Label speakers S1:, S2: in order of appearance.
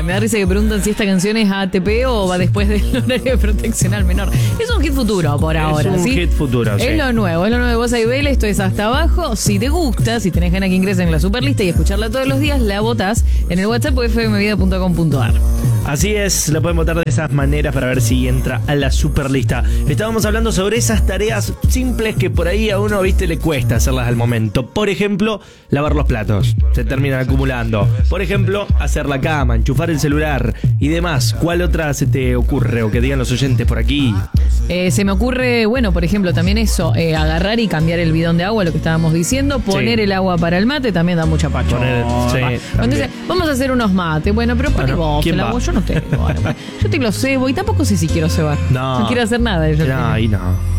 S1: Me da risa que preguntan si esta canción es ATP o va después del horario de protección al menor. Es un hit futuro por ahora,
S2: Es un hit futuro, sí.
S1: Es lo nuevo de Bossa y Vela. Esto es Hasta Abajo. Si te gusta, si tenés ganas que ingresen en la superlista y escucharla todos los días, la votás en el WhatsApp fmvida.com.ar.
S2: Así es, lo pueden votar de esas maneras para ver si entra a la superlista. Estábamos hablando sobre esas tareas simples que por ahí a uno, viste, le cuesta hacerlas al momento. Por ejemplo, lavar los platos. Se terminan acumulando. Por ejemplo, hacer la cama, enchufar el celular y demás. ¿Cuál otra se te ocurre o que digan los oyentes por aquí?
S1: Se me ocurre, bueno, por ejemplo, también eso, agarrar y cambiar el bidón de agua, lo que estábamos diciendo, poner el agua para el mate, también da mucha pacho. Entonces, vamos a hacer unos mates. Bueno, pero poné vos el agua, yo no tengo. Yo te lo cebo y tampoco sé si quiero cebar. No quiero hacer nada.
S2: No.